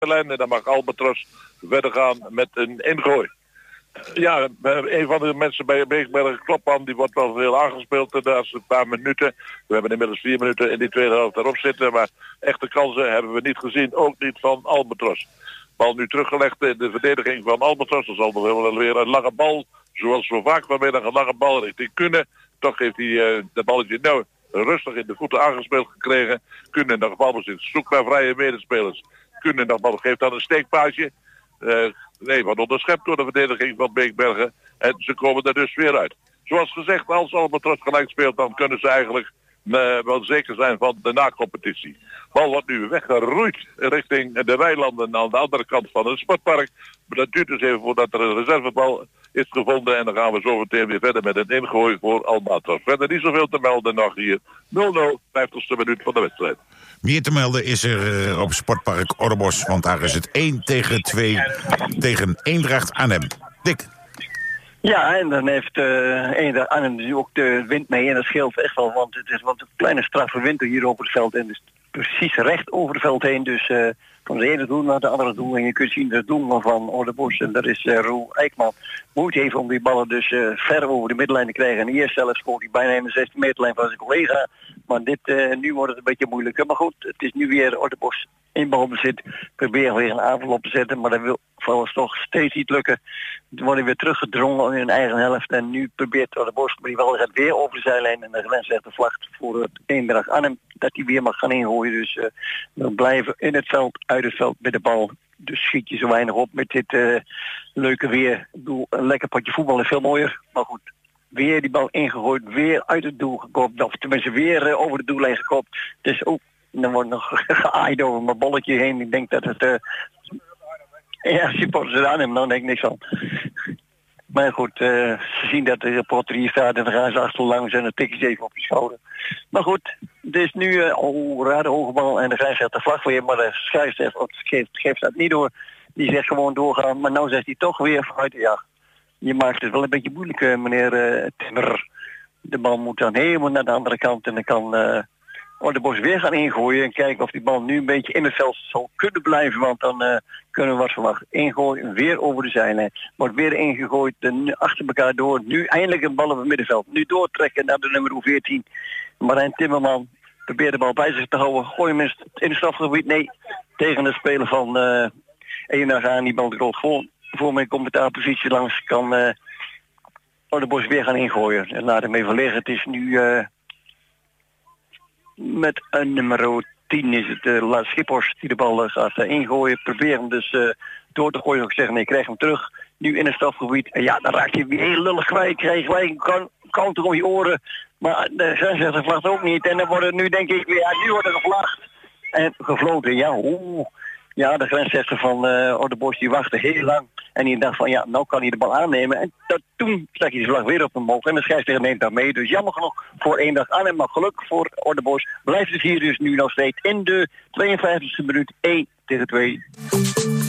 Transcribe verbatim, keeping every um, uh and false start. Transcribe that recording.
En dan mag Albatros verder gaan met een ingooi. Ja, een van de mensen bij Beekbergen, Klopman, die wordt wel veel aangespeeld de laatste paar minuten. We hebben inmiddels vier minuten in die tweede helft erop zitten, maar echte kansen hebben we niet gezien, ook niet van Albatros. Bal nu teruggelegd in de verdediging van Albatros. Dat zal nog wel weer een lange bal, zoals zo vaak vanmiddag een lange bal richting Kuhne. Toch heeft hij uh, de balletje nou rustig in de voeten aangespeeld gekregen. Kuhne nog balbezit, zoekt naar vrije medespelers. Kuhne nog bal geeft dan een steekpaasje. Uh, nee, wat onderschept door de verdediging van Beekbergen. En ze komen er dus weer uit. Zoals gezegd, als Albatros gelijk speelt, dan kunnen ze eigenlijk uh, wel zeker zijn van de na-competitie. Bal wordt nu weggeroeid richting de weilanden aan de andere kant van het sportpark. Maar dat duurt dus even voordat er een reservebal is gevonden. En dan gaan we zo meteen weer verder met een ingooi voor Albatros. Verder niet zoveel te melden nog hier. nul nul, vijftigste minuut van de wedstrijd. Meer te melden is er uh, op Sportpark Orrebosch, want daar is het één tegen twee tegen Eendracht Arnhem. Dick. Ja, en dan heeft uh, Eendracht Arnhem dus ook de wind mee en dat scheelt echt wel, want het is wat een kleine straffe winter hier over het veld en dus precies recht over het veld heen, dus uh, van de ene doel naar de andere doel en je kunt zien de doelman van Orrebosch en dat is uh, Roel Eijkman. Moeite heeft om die ballen dus uh, ver over de middenlijn te krijgen en eerst zelfs scoort hij bijna in de zestien meterlijn van zijn collega. Maar dit, uh, nu wordt het een beetje moeilijker. Maar goed, het is nu weer Orrebosch in balbezit. Probeer weer een aanval op te zetten, maar dat wil volgens toch steeds niet lukken. Dan worden weer teruggedrongen in hun eigen helft. En nu probeert Orrebosch, maar die wel gaat weer over de zijlijn. En de grens zegt de vlag voor het Eendracht Arnhem dat hij weer mag gaan ingooien. Dus uh, we blijven in het veld, uit het veld met de bal. Dus schiet je zo weinig op met dit uh, leuke weer. Ik bedoel, een lekker potje voetbal is veel mooier. Maar goed, weer die bal ingegooid, weer uit het doel gekopt. Of tenminste weer uh, over de doellijn gekopt. Dus ook, dan wordt nog geaaid over mijn bolletje heen. Ik denk dat het... Uh, ja, supporters er aan hem, dan denk ik niks van. Maar goed, uh, ze zien dat de reporter hier staat en dan gaan ze achterlangs en dan tikken ze even op je schouder. Maar goed, het is nu, uh, oh, raar de hoge bal en de grens zegt de vlag weer, maar de scheidsrechter geeft, geeft dat niet door. Die zegt gewoon doorgaan, maar nou zegt hij toch weer vanuit, ja, je maakt het wel een beetje moeilijk, uh, meneer uh, Timmer. De bal moet dan helemaal naar de andere kant en dan kan uh, Orrebosch weer gaan ingooien en kijken of die bal nu een beetje in het veld zal kunnen blijven, want dan uh, kunnen we wat verwachten. Ingooien, weer over de zijlijn. Wordt weer ingegooid, en achter elkaar door. Nu eindelijk een bal op het middenveld. Nu doortrekken naar de nummer veertien. Marijn Timmerman probeert de bal bij zich te houden. Gooi hem in het strafgebied. Nee, tegen de speler van uh, Eendracht aan. Die bal de rol voor, voor mijn commentaarpositie langs kan uh, Orrebosch weer gaan ingooien. En laat hem even liggen. Het is nu uh, met een nummer tien is het uh, Lars Schiphorst die de bal uh, gaat uh, ingooien. Probeer hem dus uh, door te gooien. Ik zeg nee, ik krijg hem terug. Nu in het strafgebied. En ja, dan raak je weer heel lullig kwijt. Krijg gelijk een counter om je oren. Maar de grensrechter vlagt ook niet. En dan wordt het nu denk ik weer, ja, nu wordt er gevlaagd. En gefloten, ja, oeh. Ja, de grensrechter van uh, Orrebosch die wachtte heel lang. En die dacht van ja, nou kan hij de bal aannemen. En dat, toen stak hij de vlag weer op hem omhoog. En de scheidsrechter neemt daar mee. Dus jammer genoeg voor Eendracht Arnhem. Maar gelukkig voor Orrebosch blijft het hier dus nu nog steeds in de tweeënvijftigste minuut één tegen twee.